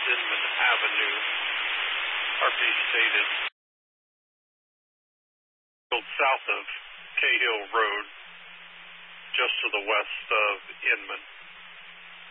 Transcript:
South Inman Avenue. RP stated south of Cahill Road, just to the west of Inman.